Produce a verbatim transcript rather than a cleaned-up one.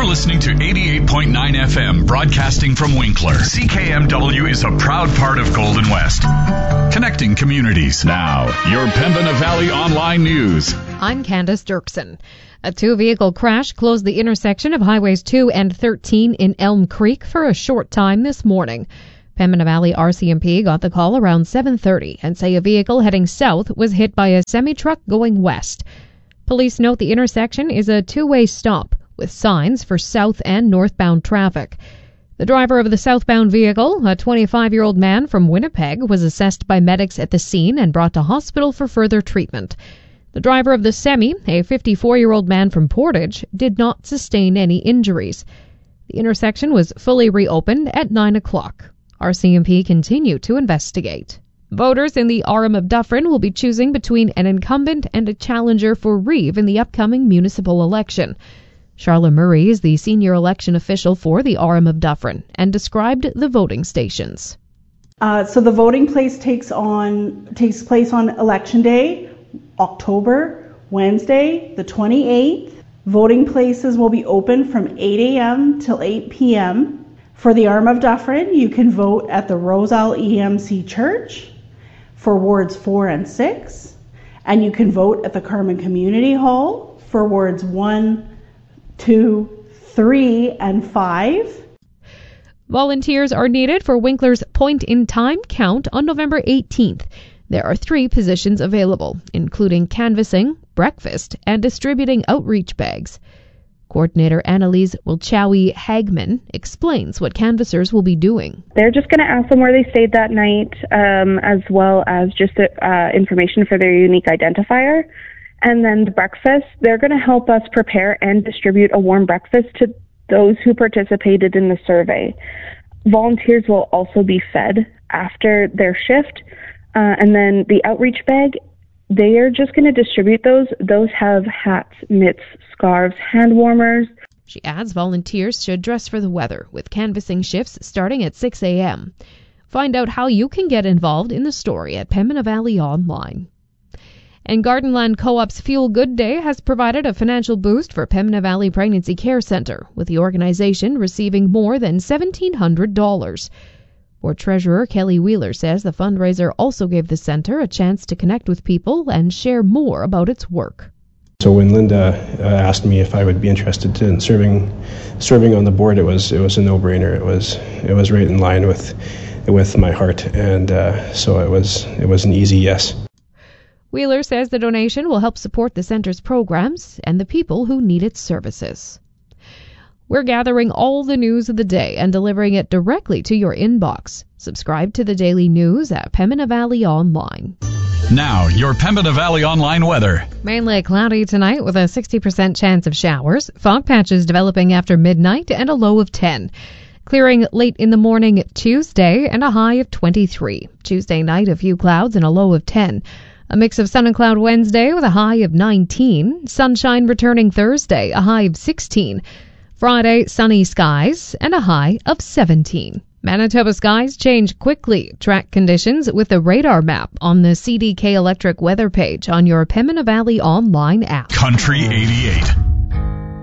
You're listening to eighty-eight point nine F M, broadcasting from Winkler. C K M W is a proud part of Golden West, connecting communities. Now, your Pembina Valley Online News. I'm Candace Dirksen. A two-vehicle crash closed the intersection of Highways two and thirteen in Elm Creek for a short time this morning. Pembina Valley R C M P got the call around seven thirty and say a vehicle heading south was hit by a semi-truck going west. Police note the intersection is a two-way stop with signs for south and northbound traffic. The driver of the southbound vehicle, a twenty-five-year-old man from Winnipeg, was assessed by medics at the scene and brought to hospital for further treatment. The driver of the semi, a fifty-four-year-old man from Portage, did not sustain any injuries. The intersection was fully reopened at nine o'clock. R C M P continued to investigate. Voters in the Orem of Dufferin will be choosing between an incumbent and a challenger for Reeve in the upcoming municipal election. Charlotte Murray is the senior election official for the Orem of Dufferin and described the voting stations. Uh, so the voting place takes on takes place on Election Day, October, Wednesday, the twenty-eighth. Voting places will be open from eight a.m. till eight p.m. For the Orem of Dufferin, you can vote at the Roselle E M C Church for wards four and six, and you can vote at the Carman Community Hall for wards one, two, three, and five. Volunteers are needed for Winkler's point-in-time count on November eighteenth. There are three positions available, including canvassing, breakfast, and distributing outreach bags. Coordinator Annalise Wilchowie-Hagman explains what canvassers will be doing. They're just going to ask them where they stayed that night, um, as well as just uh, information for their unique identifier. And then the breakfast, they're going to help us prepare and distribute a warm breakfast to those who participated in the survey. Volunteers will also be fed after their shift. Uh, and then the outreach bag, they are just going to distribute those. Those have hats, mitts, scarves, hand warmers. She adds volunteers should dress for the weather, with canvassing shifts starting at six a.m. Find out how you can get involved in the story at Pembina Valley Online. And Gardenland Co-op's Fuel Good Day has provided a financial boost for Pembina Valley Pregnancy Care Centre, with the organization receiving more than seventeen hundred dollars. Board Treasurer Kelly Wheeler says the fundraiser also gave the centre a chance to connect with people and share more about its work. So when Linda uh, asked me if I would be interested in serving serving on the board, it was it was a no-brainer. It was it was right in line with with my heart, and uh, so it was it was an easy yes. Wheeler says the donation will help support the centre's programs and the people who need its services. We're gathering all the news of the day and delivering it directly to your inbox. Subscribe to the daily news at Pembina Valley Online. Now, your Pembina Valley Online weather. Mainly cloudy tonight with a sixty percent chance of showers. Fog patches developing after midnight and a low of ten. Clearing late in the morning Tuesday and a high of twenty-three. Tuesday night, a few clouds and a low of ten. A mix of sun and cloud Wednesday with a high of nineteen. Sunshine returning Thursday, a high of sixteen. Friday, sunny skies and a high of seventeen. Manitoba skies change quickly. Track conditions with the radar map on the C D K Electric weather page on your Pembina Valley Online app. Country eighty-eight.